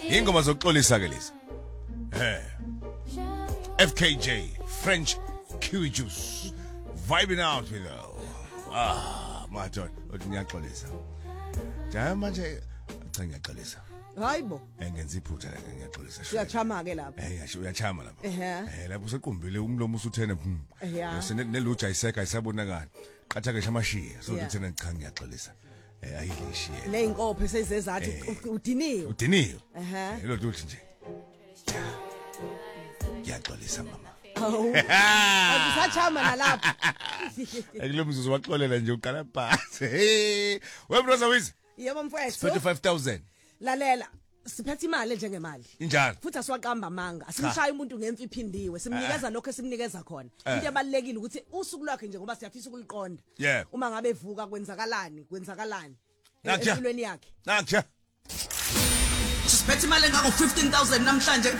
ingoma zokuxolisa ke lezi FKJ French Kiwi Juice vibing out with her. Madod uthi ngiyaxolisa ja manje cha ngiyaxolisa hayibo engenza iphutha la ngiyaxolisa uyachama ke lapha yasho uyachama lapha lapho usequmbile umlomo usuthene neluja iseka isabonakala qatha ke shamashiya so uthena cha ngiyaxolisa ayidlishiye neinkophe sezezathi udiniwe lo duthi nje ngiyaxolisa mama Usachama nalapha. Ekulomzuzu waxolela nje uqala phansi. We brother Wiz. Yebo mfowethu. 25,000. Lalela. Siphethe imali njengemali. Injalo. Futhi asiwaqamba amanga. Asimshaya umuntu ngemfi iphindiwe. Simnikeza lokho esimnikeza khona. Into ebalekile ukuthi usuku lwakhe nje ngoba siyafisa ukuliqonda. Uma ngabe evuka kwenzakalani? Empilweni yakhe. Nakuja. Siphethe imali engako 15,000 namhlanje.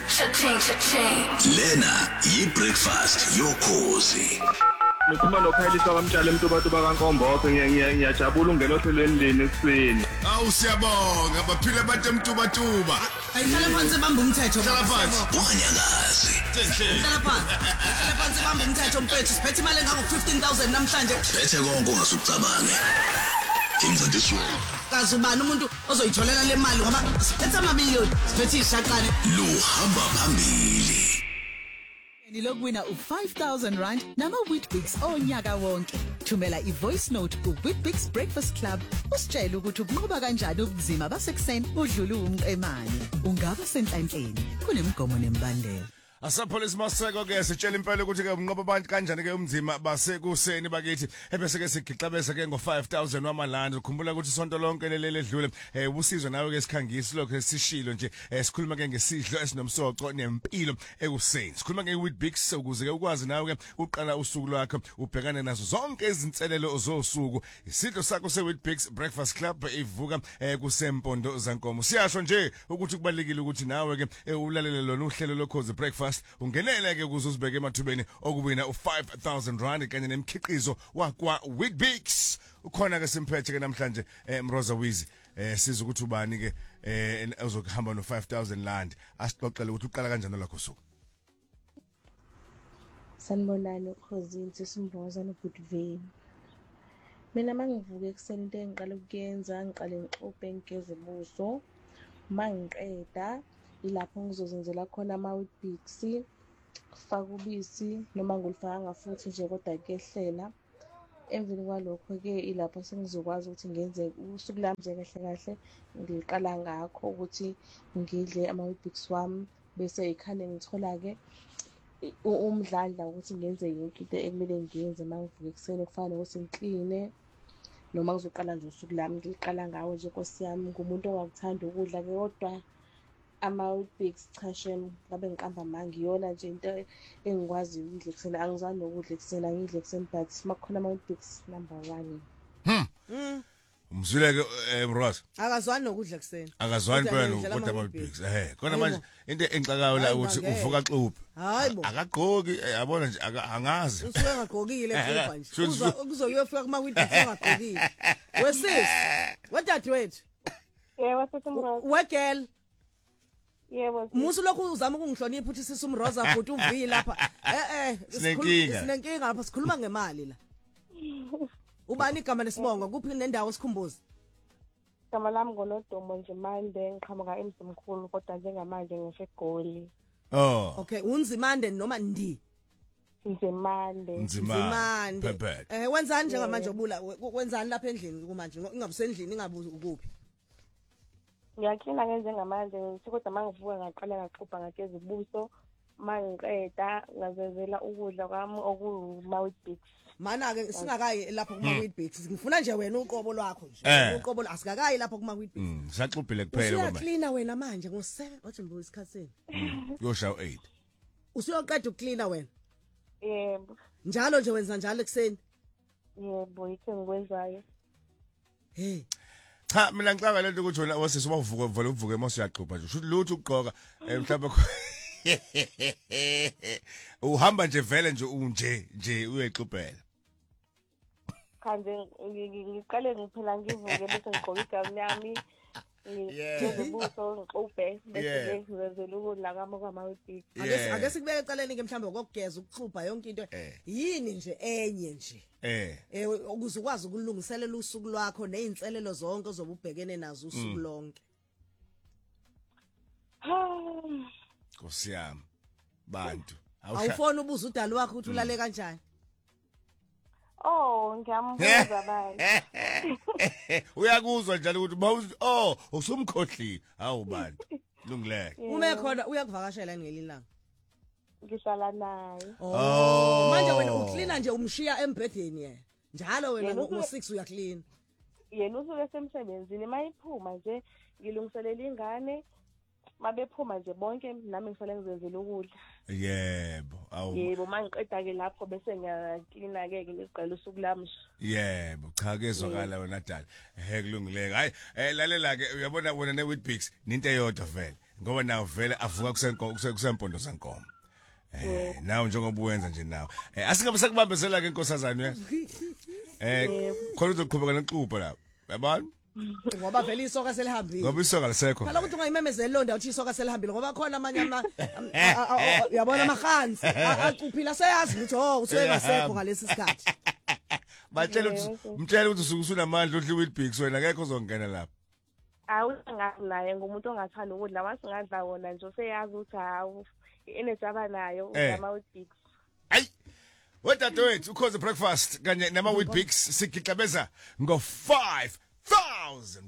Lena yi-breakfast yokhozi. Ngikhuluma noPhayilisa kwamtshalo emntubathu bakaNkombotho ngiyajabula ungena ohlelweni leni ekseni. Awu siyabonga baphile abantu emtubatuba. Ayihlala phansi bamba umthetho. Hlala phansi. Wanyakazi. Hlala phansi bamba umthetho mfethu. Siphethe imali engako 15,000 namhlanje. Bethe konke ongasucabange. Imzandiswa. Kazi ubani umuntu ozoyitholela le mali ngoba siphethe amamiliyoni. Siphethe ishaqane. Luhamba phambili. Nilokwina u5,000 nama Wheatbix onyaka wonke. Thumela ivoice note ku-Wheatbix Breakfast Club usitshela ukuthi ukunqoba kanjani ubunzima basekuseni udlule umqemane. Ungaba senhlanhleni kunemigomo nemibandela. Asapolice Maseko ke sitshela impela ukuthi ke unqoba abantu kanjani ke umzima basekuseni bakithi ebese ke sigixabese ke ngo5,000 wamalandi ukhumbula ukuthi sonto lonke leli edlule ubusizwe nawe ke sikhangisi lokho sishilo nje sikhuluma ke ngesidlo esinomsoco nempilo ekuseni sikhuluma ke Wheatbix ukuze ke ukwazi nawe ke uqala usuku lwakho ubhekane nazo zonke izinselelo zosuku isidlo sakho seWheatbix Breakfast Club ivuka kusempondo zankomo siyasho nje ukuthi kubalekile ukuthi nawe ke ulalele lona uhlelo lokhozi breakfast ungenele ke ukuze uzibeke emathubeni okuwina u5,000 kanye nemkhiqizo wakwa Wheatbix ukhona ke simphethe ke namhlanje Mroza Wiz siza ukuthi ubani ke uzokuhamba no5,000 asixoxele ukuthi uqala kanjani lakho suku Sanibonani ukhosini sisimboza noGoodville mina mangivuka ekseni into engiqala ukuyenza ngiqale ngixoxe ngigeze ubuso mangiqeda ilapho ngizozenzela khona ama-Wheatbix kufaka ubisi noma ngulifaka futhi nje kodwa kuyehlela emveni kwalokho ke ilapho sengizokwazi ukuthi ngenze usuku lami nje kahle ngiqala ngakho ukuthi ngidle ama-Wheatbix wami bese ikhane ngithola ke umdlandla ukuthi ngenze yonke into ekumele ngiyenze mangivuka ekseni kufana nokuthi ngikline noma ngizoqala nje usuku lami ngiqala ngawo nje Nkosi yami ngumuntu ongakuthanda ukudla ke kodwa ama-Wheatbix chashem ngabe ngiqamba manga iyona nje into engikwazi ukudla ekseni angizani nokudla ekseni angidle ekseni but makukhona ama-Wheatbix number 1 umzwile ke Mroza akazwani nokudla ekseni akazwani phela nokudla ama-Wheatbix khona manje into engixakayo la ukuthi uvuka xubhe hayibo akagqoki yabona nje angazi usuke ngagqokile xubha nje uzoyofika kuma-Wheatbix ungagqokile wesisi wedadewethu yebo sesimroza wegel yebo musu lokhu uzama ukungihlonipha uthi sisumroza futhi uvile lapha sinenkinga lapha sikhuluma ngemali la ubani igama lesibongo kuphi nendawo sikhumbuza igama lami ngoNodomo nje manje ngiqhamuka emzimkhulu kodwa njengamanje ngisho eGoli okay unzimande noma ndi Nzimande wenzani njengamanje obula wenzani lapha endlini kumanje ingabusendlini ingabuzi ukuphi ngiyaklina njengamanje ngithi kodwa mangivuka ngaqala ngaxubha ngageza ubuso mangiqeda ngazenzela ukudla kwami okuma-Wheatbix mana ke singakayi lapha kuma-Wheatbix ngifuna nje wena uqobo lwakho nje uqobo asikakayi lapha kuma-Wheatbix saxubhile kuphela mama usuyaklina wena manje ngo7 wathi mbuzo isikhatsini yosha 8 usuyoqeda ukuklina wena yebo njalo nje wenza njalo ekseni yebo yikho ngikwenzayo cha mina ngicabanga lento ukuthi wena wasisi wavuka vele uvuke mase uyaqhubha nje usho lutho ukugqoka mhlawumbe uhamba nje vele nje uyexubhela kanje ngiqale ngiphela ngivuke bese ngigqoka igawuni yami ngibuso ngixubhe bese ngizenzela ukudla kwami kwama-Weetbix. Ake sikubeke eceleni ke mhlawumbe kokugeza ukuxubha yonke into yini nje enye nje ukuze ukwazi ukulungiselela usuku lwakho nezinselelo zonke zobubhekene nazo usuku lonke. Nkosi yami bantu awufona ubuza udali wakho ukuthi ulale kanjani. Oh, ngiyambuza bani. Uyakuzwa njalo ukuthi usumkhohlile hawu bantu lungileke. Uma khona uyakuvakashela ngelilanga. Ngihlala naye. Manje wena ucleana nje umshiya embedeni yena. Njalo wena ngo6 uyaclean. Yena usuke semsebenzini mayiphuma nje ngilungiselela ingane. Mabephuma nje bonke nami ngifanele ngizenzele ukudla. Yebo yebo mangiqeda ke lapho bese ngiyaklina ke ngicela usuku lami. Yebo cha kezwakala wena dala kulungileke hayi lalela ke uyabona wena neWeetbix into eyodwa vele ngoba nawo vele avuka kusempondo sankomo. Nawo njengoba uwenza nje nawo asingabe sakubambezela ke inkosazana khona uzoqhubeka nexuba lapho yabona ngoba vele isoka selihambile ngoba isoka lisekho phela ukuthi ungayimemezeli londa uthi isoka selihambile ngoba khona amanye uyabona amahansi aquphila seyazi ukuthi usebengasekho ngalesi sikhathi mtshela ukuthi usunamandla udla iWeetbix wena ngeke uzongena lapha awungazi naye ngumuntu ongathanda ukudla wasingadla wona nje seyazi ukuthi hawu enejaba nayo ngama-Weetbix. Hayi wedadewethu ukhoze breakfast kanye nama-Weetbix sigiqabeza ngo5,000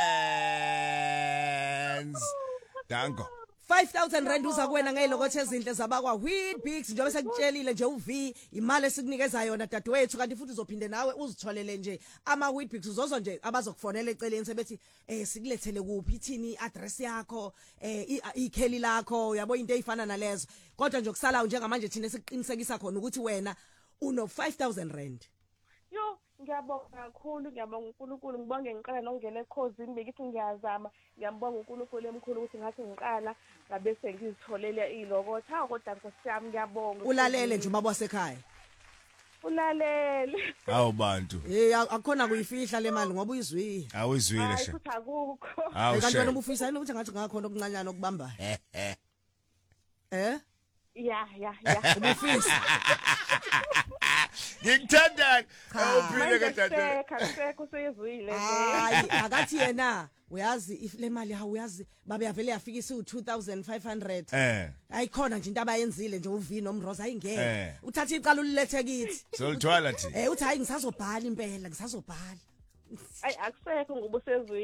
rands. Dango. 5,000 rand uza kuwena ngeyilokothe ezinhle zabakwa Weetbix njengoba sekutshelile nje uV imali esikunikeza yona dadewethu kanti futhi uzophinde nawe uzitholele nje ama Weetbix uzozo nje abazokufonela eceleni sebethi sikulethele kuphi ithini iaddress yakho ikheli lakho yabo into ezifana nalezo kodwa nje kusala njengamanje thina siqinisekisa khona ukuthi wena uno 5,000 rand. Yo ngiyabonga kakhulu ngiyabonga uNkulunkulu ngibonge ngiqala nokungena ekhosini bekithi ngiyazama ngiyambonga uNkulunkulu emkhulu ukuthi ngathi ngiqala ngabe sengizitholele ilokotha kodwa Nkosi yami ngiyabonga ulalele nje ubaba wasekhaya ulalele hawu bantu akukhona kuyifihla le mali ngoba uyizwile awuyizwile she futhi akukho kanti wena ubufisa yini ukuthi ngathi ngakhona okuncanyana okubambayo ya ubufisa ngikuthanda awuphile kadade kasekho seyizwile hayi akathi yena uyazi le mali ha uyazi babe yavele yafikisa u2500 ayikhona nje into abayenzile nje uV nomroza ayingeke uthatha iqala ulilethe kithi solithwala thi uthi hayi ngisazobhala impela ngisazobhala ayi akusekho ngoba usezwile